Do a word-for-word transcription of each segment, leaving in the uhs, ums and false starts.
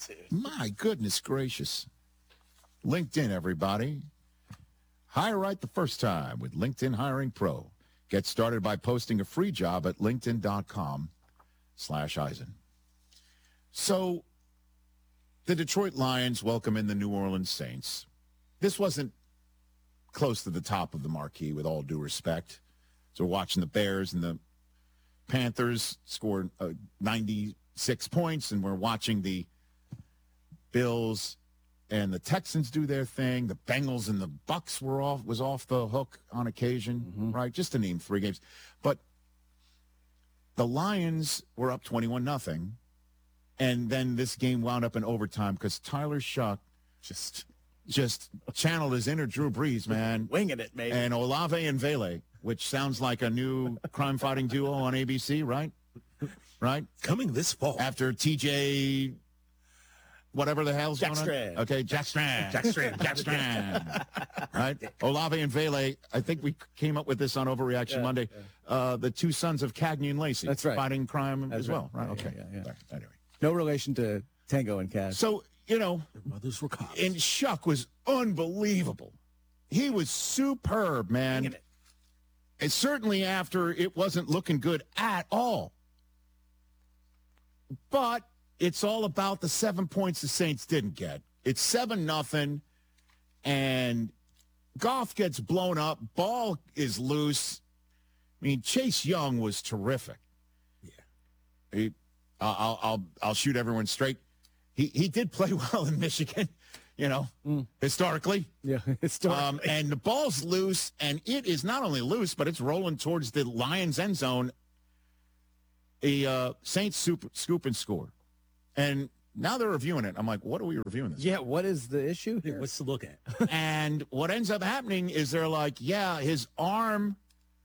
My goodness gracious. LinkedIn, everybody. Hire right the first time with LinkedIn Hiring Pro. Get started by posting a free job at linkedin.com slash Eisen. So the Detroit Lions welcome in the New Orleans Saints. This wasn't close to the top of the marquee, with all due respect. So we're watching the Bears and the Panthers scored uh, ninety-six points, and we're watching the Bills and the Texans do their thing. The Bengals and the Bucks were off was off the hook on occasion, mm-hmm. right? Just to name three games. But the Lions were up twenty-one nothing, and then this game wound up in overtime because Tyler Shuck just just channeled his inner Drew Brees, man. Winging it, maybe. And Olave and Vele, which sounds like a new crime-fighting duo on A B C, right? Right? Coming this fall. After T J... whatever the hell's Jack going on. Strand. Okay, Jack Strand. Jack Strand. Jack Strand. Right? Olave and Vele, I think we came up with this on Overreaction yeah, Monday. Yeah. Uh, the two sons of Cagney and Lacey. That's right. Fighting crime That's as well, right? right. Okay. Yeah, yeah, yeah. Right. Anyway. No relation to Tango and Cash. So, you know. Their mothers were cops. And Shuck was unbelievable. He was superb, man. It. And certainly after it wasn't looking good at all. But it's all about the seven points the Saints didn't get. It's seven nothing, and Goff gets blown up. Ball is loose. I mean, Chase Young was terrific. Yeah, he, I'll, I'll, I'll shoot everyone straight. He, he did play well in Michigan, you know, mm. historically. Yeah, historically. Um, and the ball's loose, and it is not only loose, but it's rolling towards the Lions' end zone. The uh, Saints super, scoop and score. And now they're reviewing it. I'm like, what are we reviewing this? Yeah, what is the issue here? What's to look at? And what ends up happening is they're like, yeah, his arm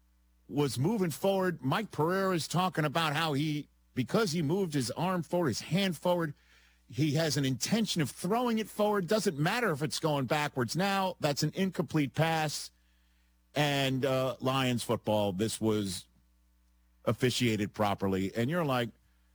was moving forward. Mike Pereira is talking about how he, because he moved his arm forward, his hand forward, he has an intention of throwing it forward. Doesn't matter if it's going backwards. Now that's an incomplete pass. And uh, Lions football, this was officiated properly. And you're like,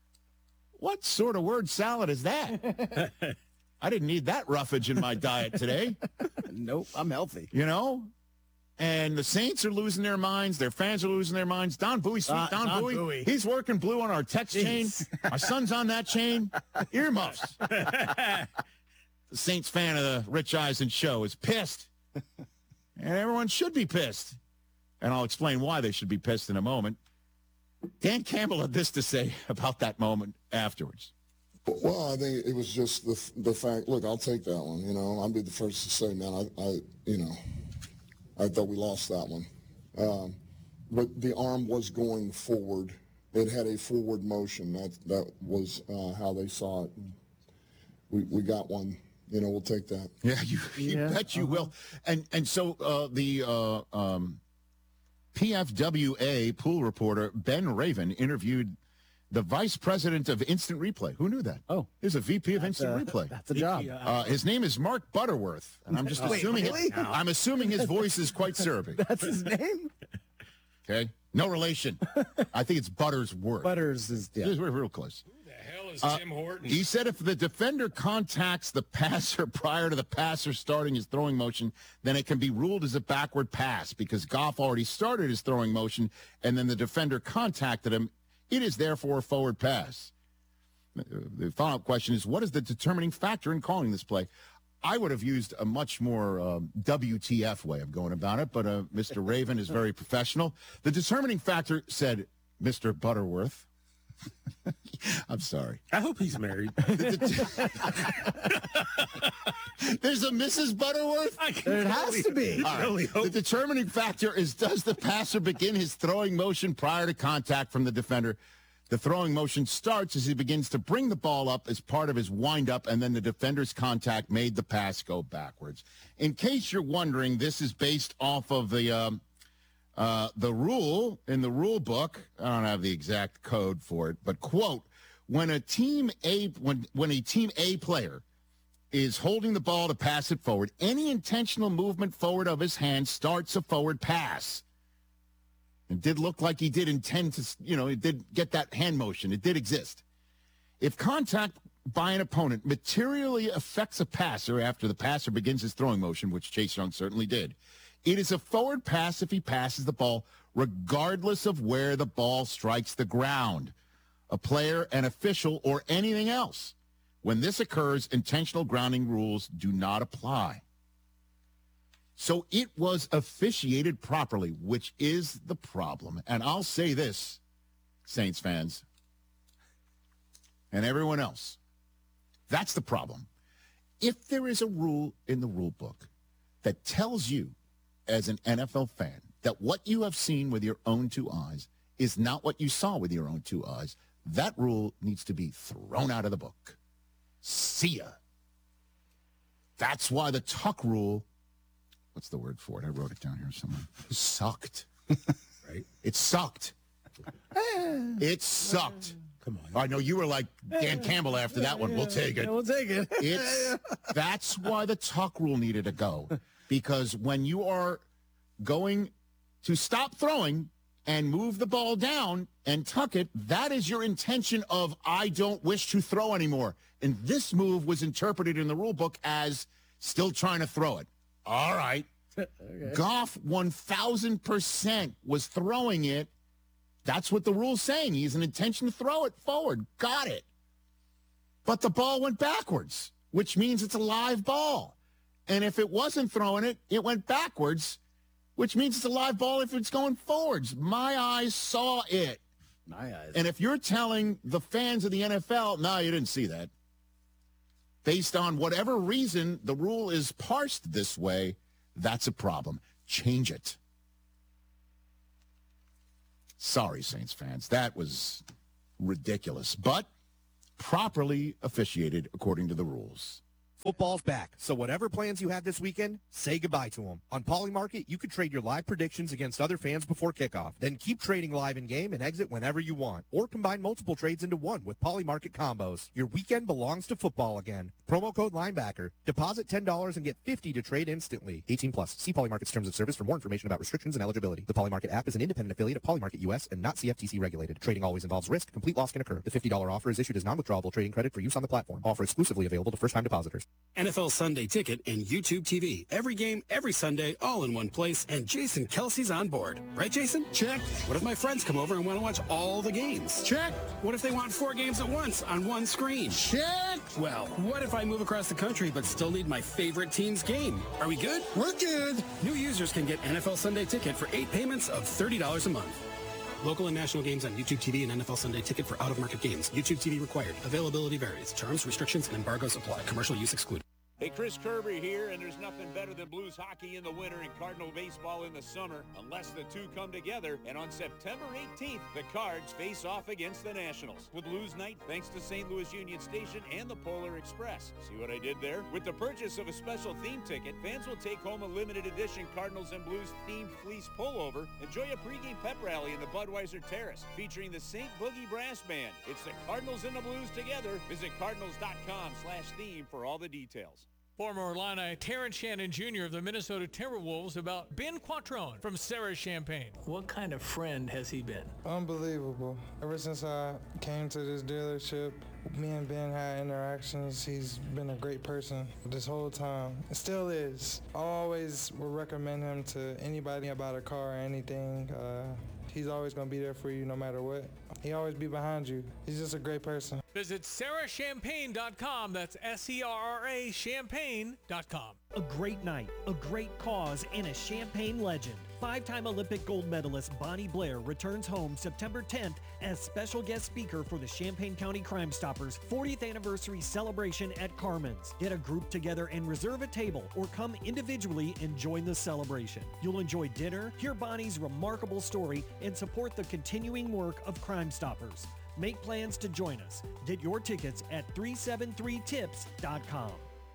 what sort of word salad is that? I didn't need that roughage in my diet today. Nope, I'm healthy. You know? And the Saints are losing their minds. Their fans are losing their minds. Don Bowie, sweet Uh, Don, Don Bowie, Bowie. he's working blue on our text Jeez. chain. My son's on that chain. Earmuffs. The Saints fan of the Rich Eisen show is pissed. And everyone should be pissed. And I'll explain why they should be pissed in a moment. Dan Campbell had this to say about that moment afterwards. Well, I think it was just the the fact. Look, I'll take that one. You know, I'll be the first to say, man, I, I you know, I thought we lost that one. Um, but the arm was going forward. It had a forward motion. That that was uh, how they saw it. We we got one. You know, we'll take that. Yeah, you, you Yeah, bet you uh-huh. will. And and so uh, the uh, um, P F W A pool reporter Ben Raven interviewed the vice president of Instant Replay. Who knew that? Oh. He's a V P of That's Instant a, Replay. That's a job. Uh, his name is Mark Butterworth, and I'm just Wait, assuming really? it, I'm assuming his voice is quite Serbic. That's his name? Okay, no relation. I think it's Buttersworth. Butters is, yeah. We're real close. Who the hell is Uh, Tim Horton? He said if the defender contacts the passer prior to the passer starting his throwing motion, then it can be ruled as a backward pass because Goff already started his throwing motion and then the defender contacted him. It is therefore a forward pass. The follow-up question is, what is the determining factor in calling this play? I would have used a much more um, W T F way of going about it, but uh, Mister Raven is very professional. The determining factor, said Mister Butterworth. I'm sorry. I hope he's married. There's a Missus Butterworth? There has to be. All right. really hope- The determining factor is, does the passer begin his throwing motion prior to contact from the defender? The throwing motion starts as he begins to bring the ball up as part of his windup, and then the defender's contact made the pass go backwards. In case you're wondering, this is based off of the um, uh, the rule in the rule book. I don't have the exact code for it, but quote: when a team A when when a team A player is holding the ball to pass it forward, any intentional movement forward of his hand starts a forward pass. It did look like he did intend to, you know, it did get that hand motion. It did exist. If contact by an opponent materially affects a passer after the passer begins his throwing motion, which Chase Young certainly did, it is a forward pass if he passes the ball regardless of where the ball strikes the ground, a player, an official, or anything else. When this occurs, intentional grounding rules do not apply. So it was officiated properly, which is the problem. And I'll say this, Saints fans, and everyone else, that's the problem. If there is a rule in the rule book that tells you as an N F L fan that what you have seen with your own two eyes is not what you saw with your own two eyes, that rule needs to be thrown out of the book. See ya. That's why the Tuck rule, what's the word for it? I wrote it down here somewhere. Sucked. Right? It sucked. It sucked. Come on. I know you were like Dan Campbell after that one. We'll take it. We'll take it. It's that's why the Tuck rule needed to go, because when you are going to stop throwing and move the ball down and tuck it, that is your intention of I don't wish to throw anymore. And this move was interpreted in the rule book as still trying to throw it. All right. Okay. Goff one thousand percent was throwing it. That's what the rule's saying. He has an intention to throw it forward. Got it. But the ball went backwards, which means it's a live ball. And if it wasn't throwing it, it went backwards, which means it's a live ball if it's going forwards. My eyes saw it. My eyes. And if you're telling the fans of the N F L, no, you didn't see that, based on whatever reason the rule is parsed this way, that's a problem. Change it. Sorry, Saints fans. That was ridiculous, but properly officiated according to the rules. Football's back, so whatever plans you had this weekend, say goodbye to them. On Polymarket, you can trade your live predictions against other fans before kickoff. Then keep trading live in-game and exit whenever you want. Or combine multiple trades into one with Polymarket combos. Your weekend belongs to football again. Promo code Linebacker. Deposit ten dollars and get fifty dollars to trade instantly. eighteen plus. See Polymarket's terms of service for more information about restrictions and eligibility. The Polymarket app is an independent affiliate of Polymarket U S and not C F T C regulated. Trading always involves risk. Complete loss can occur. The fifty dollars offer is issued as non-withdrawable trading credit for use on the platform. Offer exclusively available to first-time depositors. N F L Sunday Ticket and YouTube T V. Every game, every Sunday, all in one place, and Jason Kelsey's on board. Right, Jason? Check. What if my friends come over and want to watch all the games? Check. What if they want four games at once on one screen? Check. Well, what if I move across the country but still need my favorite team's game? Are we good? We're good. New users can get N F L Sunday Ticket for eight payments of thirty dollars a month. Local and national games on YouTube T V and N F L Sunday Ticket for out-of-market games. YouTube T V required. Availability varies. Terms, restrictions, and embargoes apply. Commercial use excluded. Hey, Chris Kerber here, and there's nothing better than Blues hockey in the winter and Cardinal baseball in the summer, unless the two come together. And on September eighteenth, the Cards face off against the Nationals with Blues Night thanks to Saint Louis Union Station and the Polar Express. See what I did there? With the purchase of a special theme ticket, fans will take home a limited edition Cardinals and Blues themed fleece pullover. Enjoy a pregame pep rally in the Budweiser Terrace featuring the Saint Boogie Brass Band. It's the Cardinals and the Blues together. Visit cardinals.com slash theme for all the details. Former Illini Terrence Shannon Junior of the Minnesota Timberwolves about Ben Quattrone from Sarah Champagne. What kind of friend has he been? Unbelievable. Ever since I came to this dealership, me and Ben had interactions. He's been a great person this whole time. It still is. I always would recommend him to anybody about a car or anything. Uh, he's always going to be there for you no matter what. He always be behind you. He's just a great person. Visit sarah champagne dot com. That's S E R R A champagne dot com. A great night, a great cause, and a Champagne legend. Five-time Olympic gold medalist Bonnie Blair returns home September tenth as special guest speaker for the Champaign County Crime Stoppers fortieth anniversary celebration at Carmen's. Get a group together and reserve a table, or come individually and join the celebration. You'll enjoy dinner, hear Bonnie's remarkable story, and support the continuing work of Crime Stoppers. Make plans to join us. Get your tickets at three seven three tips dot com.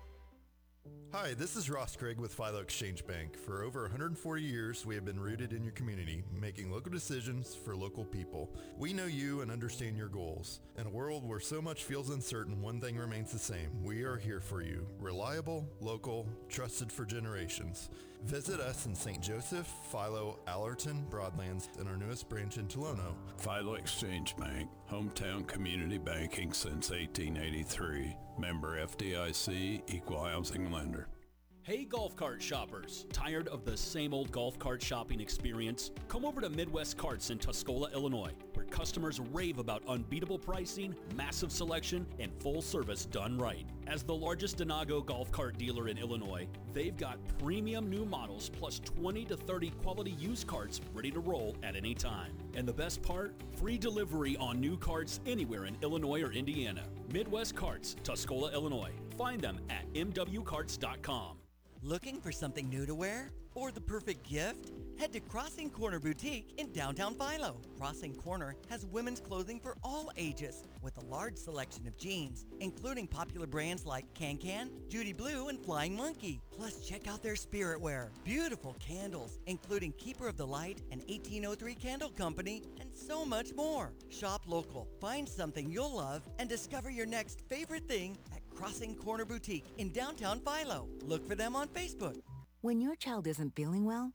Hi, this is Ross Craig with Philo Exchange Bank. For over one hundred forty years, we have been rooted in your community, making local decisions for local people. We know you and understand your goals. In a world where so much feels uncertain, one thing remains the same. We are here for you. Reliable, local, trusted for generations. Visit us in Saint Joseph, Philo, Allerton, Broadlands, and our newest branch in Tolono. Philo Exchange Bank, hometown community banking since eighteen eighty-three. Member F D I C, equal housing lender. Hey golf cart shoppers, tired of the same old golf cart shopping experience? Come over to Midwest Carts in Tuscola, Illinois, where customers rave about unbeatable pricing, massive selection, and full service done right. As the largest Denago golf cart dealer in Illinois, they've got premium new models plus twenty to thirty quality used carts ready to roll at any time. And the best part? Free delivery on new carts anywhere in Illinois or Indiana. Midwest Carts, Tuscola, Illinois. Find them at m w carts dot com. Looking for something new to wear? Or the perfect gift? Head to Crossing Corner Boutique in downtown Philo. Crossing Corner has women's clothing for all ages with a large selection of jeans, including popular brands like Can-Can, Judy Blue, and Flying Monkey. Plus, check out their spirit wear, beautiful candles, including Keeper of the Light and eighteen oh three Candle Company, and so much more. Shop local, find something you'll love, and discover your next favorite thing at Crossing Corner Boutique in downtown Philo. Look for them on Facebook. When your child isn't feeling well,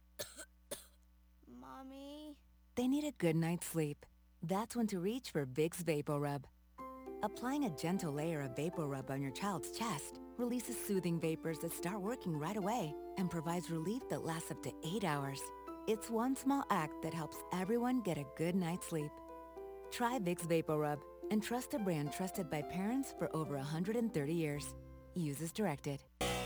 Mommy? they need a good night's sleep. That's when to reach for Vicks VapoRub. Applying a gentle layer of VapoRub on your child's chest releases soothing vapors that start working right away and provides relief that lasts up to eight hours. It's one small act that helps everyone get a good night's sleep. Try Vicks VapoRub and trust a brand trusted by parents for over one hundred thirty years. Use as directed.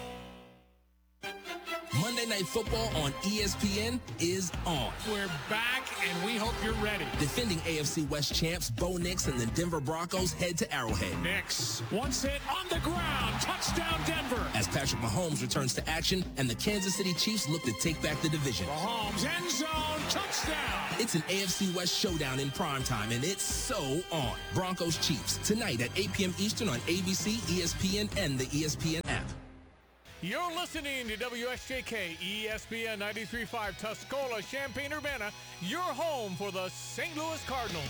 Monday Night Football on E S P N is on. We're back, and we hope you're ready. Defending A F C West champs Bo Nix and the Denver Broncos head to Arrowhead. Nix, once hit on the ground, touchdown Denver. As Patrick Mahomes returns to action and the Kansas City Chiefs look to take back the division. Mahomes, end zone, touchdown. It's an A F C West showdown in primetime, and it's so on. Broncos Chiefs, tonight at eight p.m. Eastern on A B C, E S P N, and the E S P N app. You're listening to W S J K E S P N ninety-three point five Tuscola, Champaign-Urbana, your home for the Saint Louis Cardinals.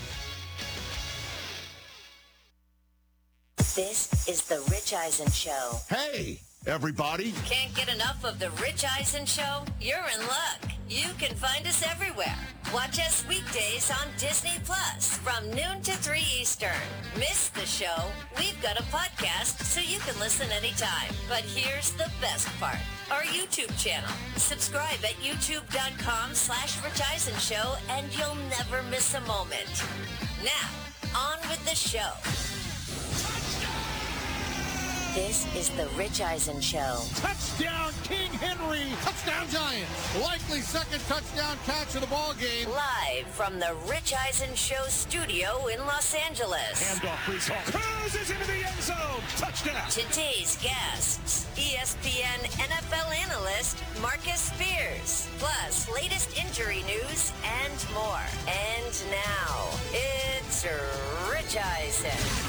This is the Rich Eisen Show. Hey, everybody. Can't get enough of the Rich Eisen Show? You're in luck. You can find us everywhere. Watch us weekdays on Disney Plus from noon to three Eastern. Miss the show? We've got a podcast so you can listen anytime. But here's the best part. Our YouTube channel. Subscribe at youtube.com slash Rich Eisen Show and you'll never miss a moment. Now, on with the show. This is the Rich Eisen Show. Touchdown, King Henry. Touchdown, Giants. Likely second touchdown catch of the ball game. Live from the Rich Eisen Show studio in Los Angeles. Handoff, Brees Hall. Cruises into the end zone. Touchdown. Today's guests, E S P N N F L analyst Marcus Spears. Plus, latest injury news and more. And now, it's Rich Eisen.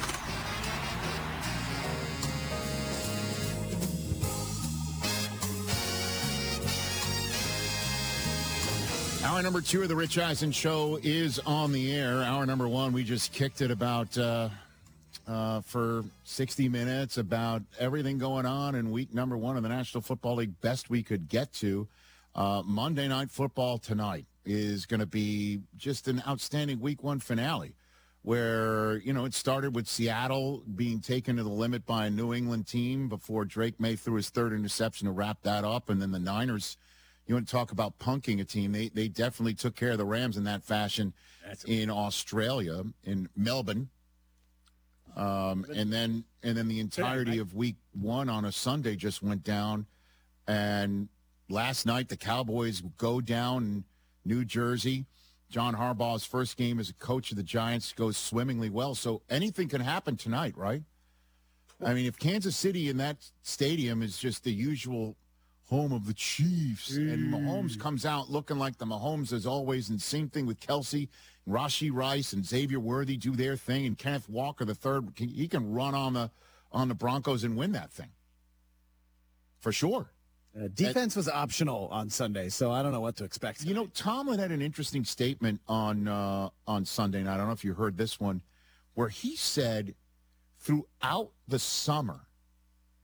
Hour number two of the Rich Eisen Show is on the air. Hour number one, we just kicked it about uh, uh, for sixty minutes about everything going on in week number one of the National Football League, best we could get to. Uh, Monday Night Football tonight is going to be just an outstanding week one finale where, you know, it started with Seattle being taken to the limit by a New England team before Drake May threw his third interception to wrap that up, and then the Niners. You want to talk about punking a team. They they definitely took care of the Rams in that fashion in Australia, in Melbourne. Um, and then and then the entirety of week one on a Sunday just went down. And last night, the Cowboys go down in New Jersey. John Harbaugh's first game as a coach of the Giants goes swimmingly well. So anything can happen tonight, right? I mean, if Kansas City in that stadium is just the usual home of the Chiefs, and Mahomes comes out looking like the Mahomes as always, and same thing with Kelsey, Rashee Rice, and Xavier Worthy do their thing, and Kenneth Walker the third, he can run on the on the Broncos and win that thing for sure. Uh, defense was optional on Sunday, so I don't know what to expect tonight. You know, Tomlin had an interesting statement on uh, on Sunday night. I don't know if you heard this one, where he said throughout the summer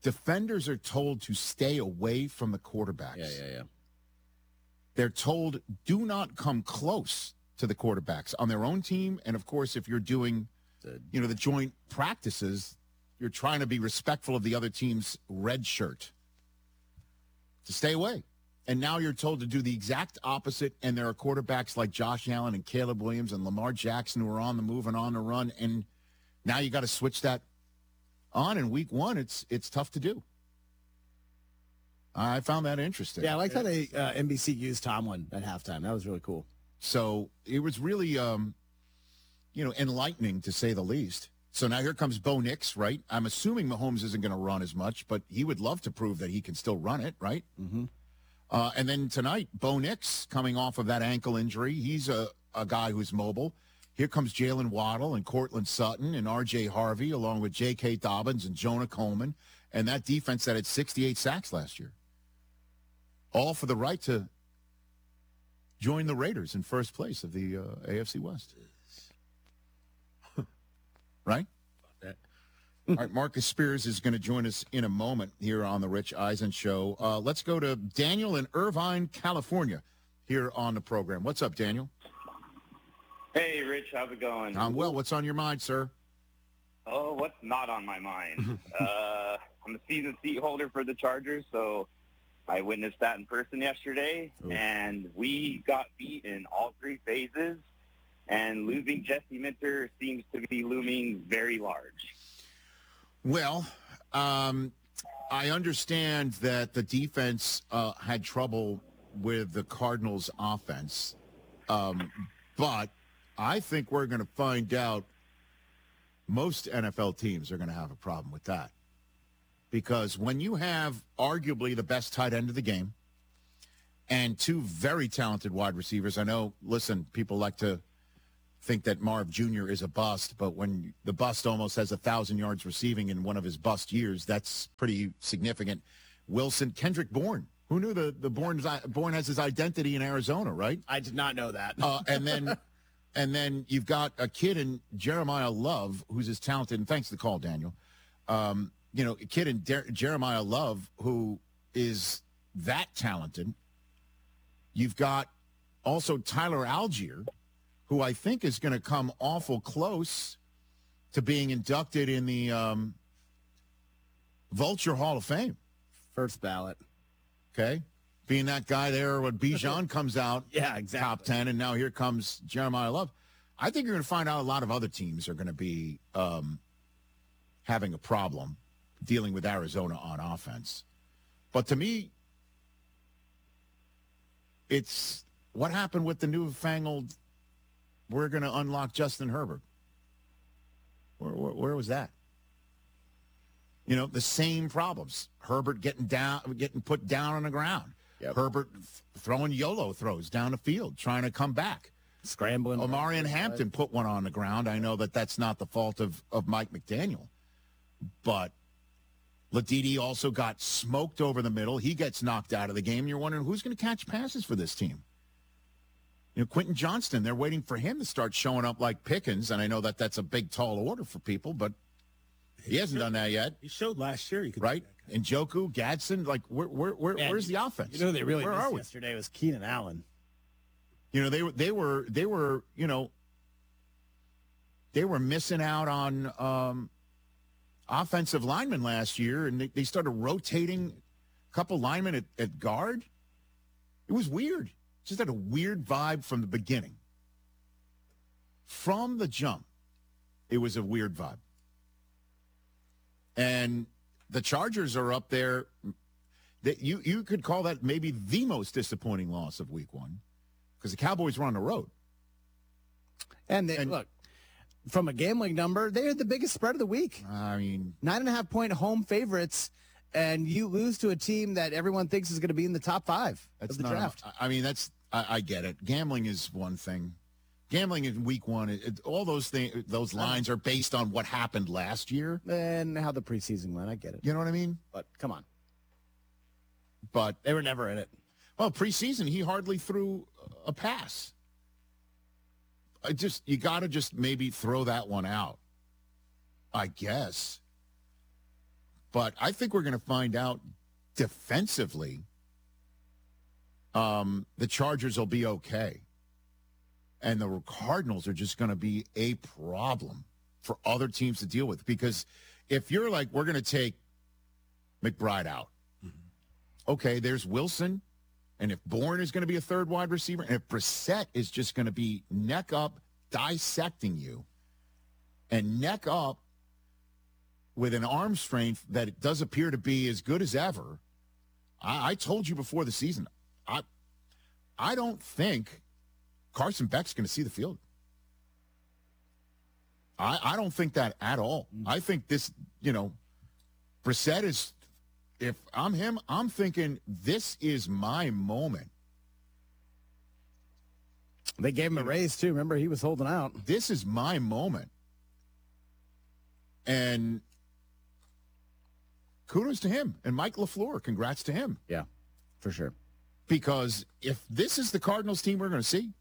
defenders are told to stay away from the quarterbacks. Yeah, yeah, yeah. They're told, do not come close to the quarterbacks on their own team. And, of course, if you're doing, you know, the joint practices, you're trying to be respectful of the other team's red shirt. To stay away. And now you're told to do the exact opposite, and there are quarterbacks like Josh Allen and Caleb Williams and Lamar Jackson who are on the move and on the run, and now you got to switch that on in week one. It's it's tough to do. I found that interesting. Yeah, I like how they uh, N B C used Tomlin at halftime. That was really cool. So it was really, um, you know, enlightening to say the least. So now here comes Bo Nix, right? I'm assuming Mahomes isn't going to run as much, but he would love to prove that he can still run it, right? Mm-hmm. Uh, and then tonight, Bo Nix coming off of that ankle injury. He's a, a guy who's mobile. Here comes Jalen Waddle and Cortland Sutton and R J Harvey, along with J K. Dobbins and Jonah Coleman, and that defense that had sixty-eight sacks last year. All for the right to join the Raiders in first place of the uh, A F C West. Right? All right, Marcus Spears is going to join us in a moment here on the Rich Eisen Show. Uh, let's go to Daniel in Irvine, California, here on the program. What's up, Daniel? Hey, Rich, how's it going? I'm well. What's on your mind, sir? Oh, what's not on my mind? uh, I'm a season seat holder for the Chargers, so I witnessed that in person yesterday, Ooh. and we got beat in all three phases, and losing Jesse Minter seems to be looming very large. Well, um, I understand that the defense uh, had trouble with the Cardinals' offense, um, but I think we're going to find out most N F L teams are going to have a problem with that. Because when you have arguably the best tight end of the game and two very talented wide receivers, I know, listen, people like to think that Marv Junior is a bust, but when the bust almost has a thousand yards receiving in one of his bust years, that's pretty significant. Wilson, Kendrick Bourne. Who knew the, the Bourne's, Bourne has his identity in Arizona, right? I did not know that. uh, and then and then you've got a kid in Jeremiah Love, who's as talented, and thanks for the call, Daniel. Um, you know, a kid in Der- Jeremiah Love who is that talented. You've got also Tyler Algier, who I think is going to come awful close to being inducted in the um, Vulture Hall of Fame. First ballot. Okay. Being that guy there when Bijan comes out. Yeah, exactly. Top ten, and now here comes Jeremiah Love. I think you're going to find out a lot of other teams are going to be um, having a problem dealing with Arizona on offense. But to me, it's what happened with the newfangled, we're going to unlock Justin Herbert. Where, where, where was that? You know, the same problems. Herbert getting down, getting put down on the ground. Yep. Herbert th- throwing YOLO throws down the field, trying to come back. Scrambling. Omarion Hampton put one on the ground. I know that that's not the fault of, of Mike McDaniel. But Ladidi also got smoked over the middle. He gets knocked out of the game. You're wondering who's going to catch passes for this team. You know, Quentin Johnston, they're waiting for him to start showing up like Pickens, and I know that that's a big, tall order for people, but he hasn't done that yet. He showed last year. You could right? And Njoku, Gadsden, like, where, where, where, Man, where's the offense? You know, they really where missed are we? yesterday was Keenan Allen. You know, they were, they were, they were, you know, they were missing out on um, offensive linemen last year, and they, they started rotating a couple linemen at, at guard. It was weird. Just had a weird vibe from the beginning. From the jump, it was a weird vibe. And the Chargers are up there. That you, you could call that maybe the most disappointing loss of week one because the Cowboys were on the road. And, they, And- look, from a gambling number, they had the biggest spread of the week. I mean, Nine and a half point home favorites, and you lose to a team that everyone thinks is going to be in the top five that's of the not. draft. I mean, that's I, I get it. Gambling is one thing. Gambling in week one, it, it- all those things, those lines are based on what happened last year. And how the preseason went, I get it. You know what I mean? But come on, But they were never in it. well, preseason he hardly threw a pass. I just you got to just maybe throw that one out. I guess. But I think we're going to find out defensively um, the Chargers will be okay. And the Cardinals are just going to be a problem for other teams to deal with. Because if you're like, we're going to take McBride out, mm-hmm. okay, there's Wilson. And if Bourne is going to be a third wide receiver, and if Brissett is just going to be neck up, dissecting you, and neck up with an arm strength that it does appear to be as good as ever, I, I told you before the season, I, I don't think Carson Beck's going to see the field. I, I don't think that at all. I think this, you know, Brissett is, if I'm him, I'm thinking this is my moment. They gave him a raise, too. Remember, he was holding out. This is my moment. And kudos to him. And Mike LaFleur, congrats to him. Yeah, for sure. Because if this is the Cardinals team we're going to see,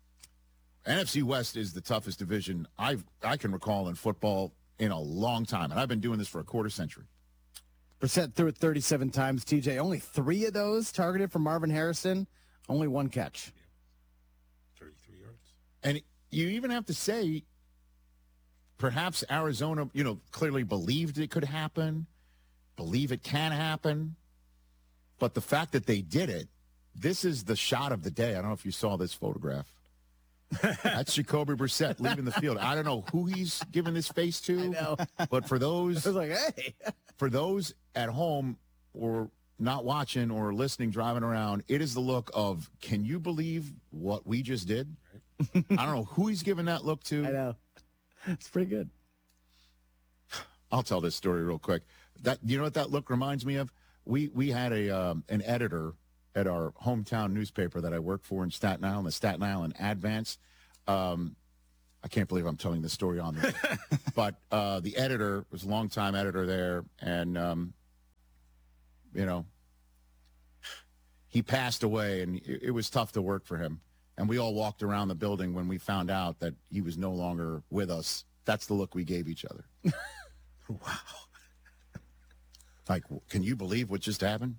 N F C West is the toughest division I've, I can recall in football in a long time. And I've been doing this for a quarter century. Brissett threw it thirty-seven times, T J. Only three of those targeted for Marvin Harrison. Only one catch. thirty-three yards. And you even have to say, perhaps Arizona, you know, clearly believed it could happen, believe it can happen. But the fact that they did it, this is the shot of the day. I don't know if you saw this photograph. That's Jacoby Brissett leaving the field. I don't know who he's giving this face to. I know. But for those, I was like, hey. For those at home or not watching or listening, driving around, it is the look of, can you believe what we just did? I don't know who he's giving that look to. I know. It's pretty good. I'll tell this story real quick. That you know what that look reminds me of? We we had a um, an editor at our hometown newspaper that I worked for in Staten Island, the Staten Island Advance. Um, I can't believe I'm telling this story on this. But uh, the editor was a longtime editor there, and, um, you know, he passed away, and it, it was tough to work for him. And we all walked around the building when we found out that he was no longer with us. That's the look we gave each other. Wow. Like, can you believe what just happened?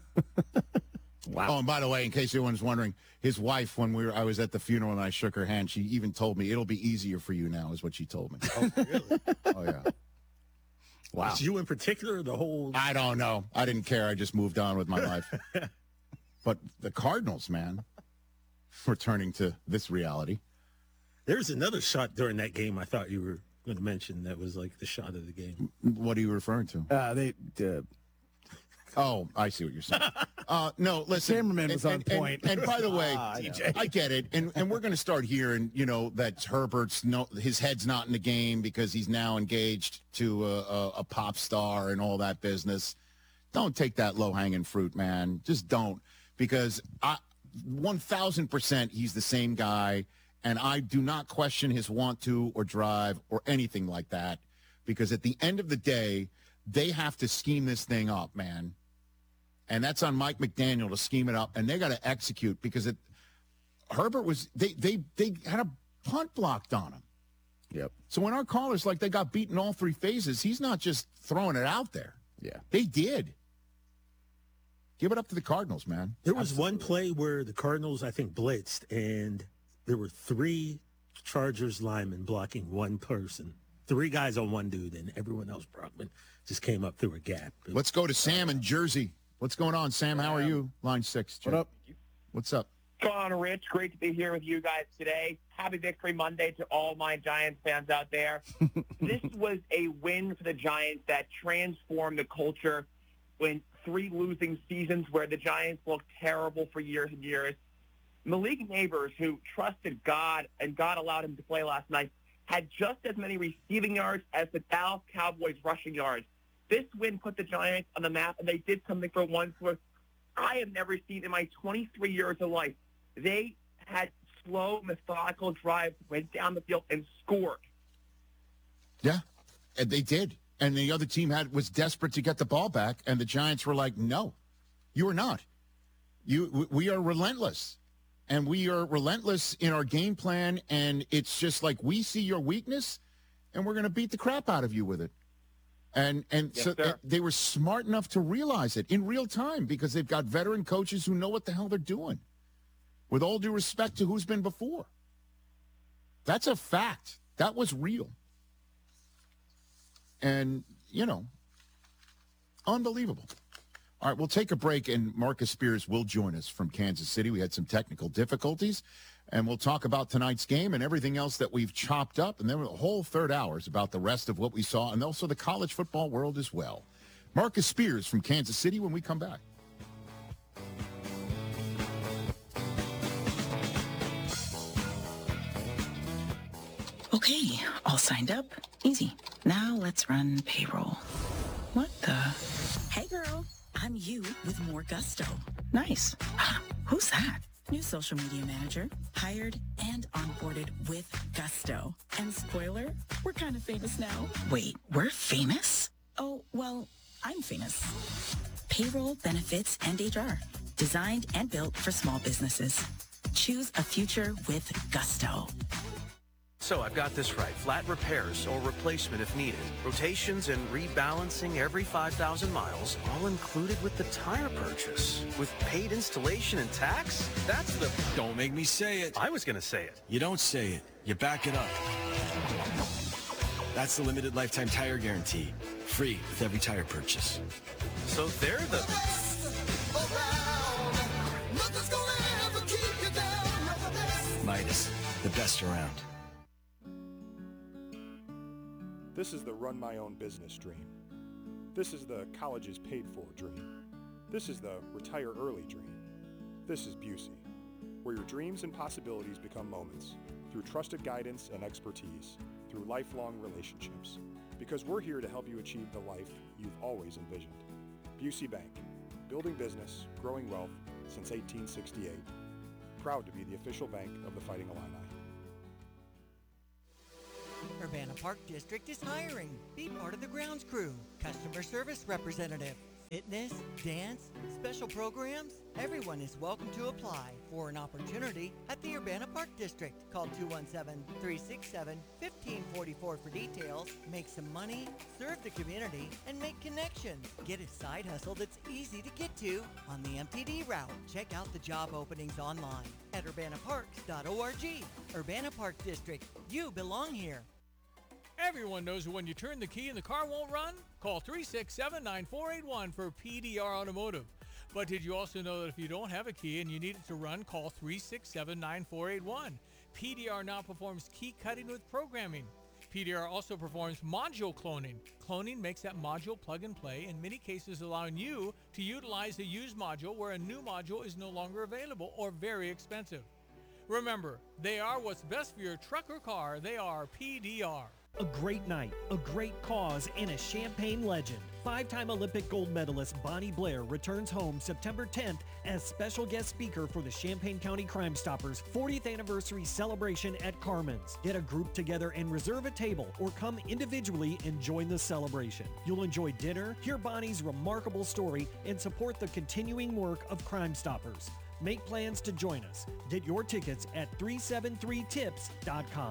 Wow. Oh, and by the way, in case anyone's wondering, his wife, when we were, I was at the funeral and I shook her hand, she even told me, it'll be easier for you now, is what she told me. Oh, really? Oh, yeah. Wow. Was you in particular, the whole... I don't know. I didn't care. I just moved on with my life. But the Cardinals, man, returning to this reality. There's another shot during that game I thought you were going to mention that was like the shot of the game. What are you referring to? Uh, they... Uh, Oh, I see what you're saying. Uh, no, listen. The cameraman was on and, point. And, and by the way, ah, I, I get it. And and we're going to start hearing, you know, that Herbert's no, his head's not in the game because he's now engaged to a, a, a pop star and all that business. Don't take that low-hanging fruit, man. Just don't. Because I, one thousand percent he's the same guy, and I do not question his want to or drive or anything like that. Because at the end of the day, they have to scheme this thing up, man. And that's on Mike McDaniel to scheme it up. And they got to execute because it, Herbert was, they, they, they had a punt blocked on him. Yep. So when our caller's like they got beaten all three phases, he's not just throwing it out there. Yeah. They did. Give it up to the Cardinals, man. There was Absolutely. one play where the Cardinals, I think, blitzed, and there were three Chargers linemen blocking one person. Three guys on one dude, and everyone else, Brockman, just came up through a gap. Let's go to Sam in Jersey. What's going on, Sam? How are you? Line six. What up? What's up? What's going on, Rich? Great to be here with you guys today. Happy Victory Monday to all my Giants fans out there. This was a win for the Giants that transformed the culture in three losing seasons where the Giants looked terrible for years and years. Malik Neighbors, who trusted God and God allowed him to play last night, had just as many receiving yards as the Dallas Cowboys rushing yards. This win put the Giants on the map, and they did something for once where I have never seen in my twenty-three years of life. They had slow, methodical drives, went down the field, and scored. Yeah, and they did. And the other team had was desperate to get the ball back, and the Giants were like, no, you are not. You, we are relentless. And we are relentless in our game plan, and it's just like we see your weakness, and we're going to beat the crap out of you with it. And and Yes, so sir. they were smart enough to realize it in real time because they've got veteran coaches who know what the hell they're doing. With all due respect to who's been before. That's a fact. That was real. And, you know, unbelievable. All right, we'll take a break, and Marcus Spears will join us from Kansas City. We had some technical difficulties, and we'll talk about tonight's game and everything else that we've chopped up. And then the whole third hour is about the rest of what we saw, and also the college football world as well. Marcus Spears from Kansas City when we come back. Okay, all signed up. Easy. Now let's run payroll. What the? Hey girl, I'm you with more gusto. Nice. Who's that? New social media manager. Hired and onboarded with gusto. And spoiler, we're kind of famous now. Wait, we're famous? Oh, well, I'm famous. Payroll, benefits, and H R. Designed and built for small businesses. Choose a future with gusto. So I've got this right. Flat repairs or replacement if needed. Rotations and rebalancing every five thousand miles, all included with the tire purchase. With paid installation and tax? That's the... Don't make me say it. I was going to say it. You don't say it. You back it up. That's the limited lifetime tire guarantee. Free with every tire purchase. So they're the... Midas, the best around. This is the run my own business dream. This is the colleges paid for dream. This is the retire early dream. This is Busey, where your dreams and possibilities become moments through trusted guidance and expertise, through lifelong relationships. Because we're here to help you achieve the life you've always envisioned. Busey Bank, building business, growing wealth since eighteen sixty-eight. Proud to be the official bank of the Fighting Illini. Urbana Park District is hiring. Be part of the grounds crew, customer service representative, fitness, dance, special programs. Everyone is welcome to apply for an opportunity at the Urbana Park District. Call two one seven, three six seven, one five four four for details. Make some money, serve the community, and make connections. Get a side hustle that's easy to get to on the M T D route. Check out the job openings online at urbana parks dot org. Urbana Park District, you belong here. Everyone knows when you turn the key and the car won't run? Call three six seven, nine four eight one for P D R Automotive. But did you also know that if you don't have a key and you need it to run, call three six seven, nine four eight one. P D R now performs key cutting with programming. P D R also performs module cloning. Cloning makes that module plug and play, in many cases allowing you to utilize a used module where a new module is no longer available or very expensive. Remember, they are what's best for your truck or car. They are P D R. A great night, a great cause, and a Champagne legend. Five-time Olympic gold medalist Bonnie Blair returns home September tenth as special guest speaker for the Champaign County Crime Stoppers fortieth anniversary celebration at Carmen's. Get a group together and reserve a table, or come individually and join the celebration. You'll enjoy dinner, hear Bonnie's remarkable story, and support the continuing work of Crime Stoppers. Make plans to join us. Get your tickets at three seven three tips dot com.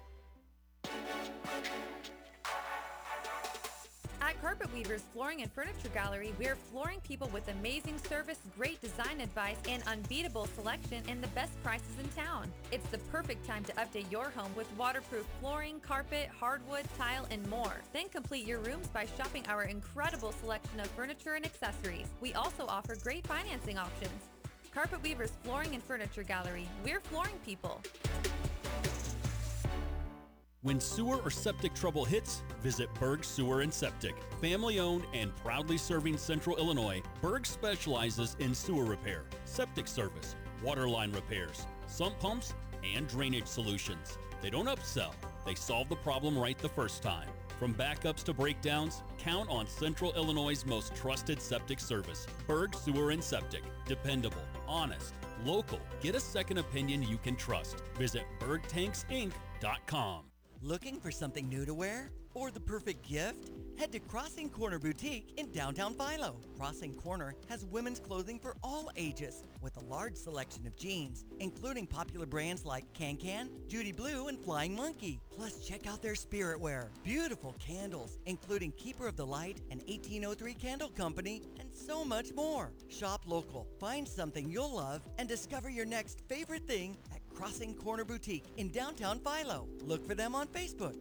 At Carpet Weavers Flooring and Furniture Gallery, we're flooring people with amazing service, great design advice, and unbeatable selection and the best prices in town. It's the perfect time to update your home with waterproof flooring, carpet, hardwood, tile, and more. Then complete your rooms by shopping our incredible selection of furniture and accessories. We also offer great financing options. Carpet Weavers Flooring and Furniture Gallery, we're flooring people. When sewer or septic trouble hits, visit Berg Sewer and Septic. Family owned and proudly serving Central Illinois, Berg specializes in sewer repair, septic service, water line repairs, sump pumps, and drainage solutions. They don't upsell, they solve the problem right the first time. From backups to breakdowns, count on Central Illinois' most trusted septic service. Berg Sewer and Septic. Dependable, honest, local. Get a second opinion you can trust. Visit berg tanks inc dot com. Looking for something new to wear? Or the perfect gift? Head to Crossing Corner Boutique in downtown Philo. Crossing Corner has women's clothing for all ages with a large selection of jeans, including popular brands like Can-Can, Judy Blue, and Flying Monkey. Plus, check out their spirit wear, beautiful candles, including Keeper of the Light and eighteen oh three Candle Company, and so much more. Shop local, find something you'll love, and discover your next favorite thing at Crossing Corner Boutique in downtown Philo. Look for them on Facebook.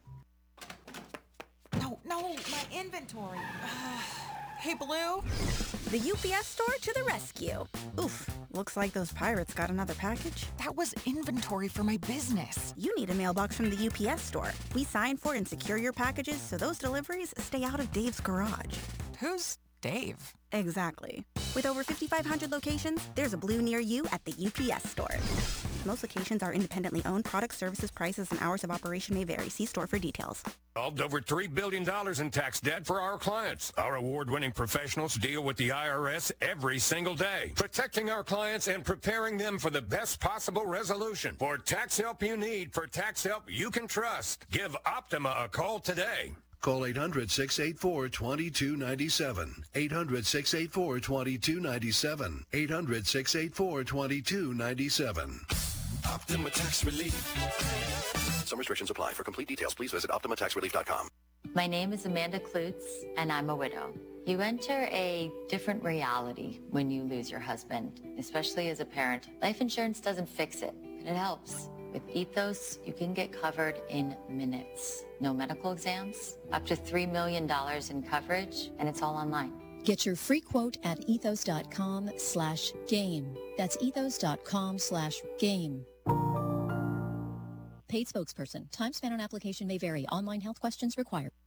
No, no, my inventory. Hey, Blue. The U P S store to the rescue. Oof, looks like those pirates got another package. That was inventory for my business. You need a mailbox from the U P S store. We sign for and secure your packages so those deliveries stay out of Dave's garage. Who's Dave? Exactly. With over fifty-five hundred locations, there's a Blue near you at the U P S store. Most locations are independently owned. Product, services, prices, and hours of operation may vary. See store for details. Solved over three billion dollars in tax debt for our clients. Our award-winning professionals deal with the I R S every single day, protecting our clients and preparing them for the best possible resolution. For tax help you need, for tax help you can trust, give Optima a call today. Call eight hundred, six eight four, two two nine seven. eight hundred, six eight four, two two nine seven. eight hundred, six eight four, two two nine seven. Optima Tax Relief. Some restrictions apply. For complete details, please visit optima tax relief dot com. My name is Amanda Klutz, and I'm a widow. You enter a different reality when you lose your husband, especially as a parent. Life insurance doesn't fix it, but it helps. With Ethos, you can get covered in minutes. No medical exams, up to three million dollars in coverage, and it's all online. Get your free quote at ethos.com slash game. That's ethos.com slash game. Paid spokesperson. Time spent on application may vary. Online health questions required.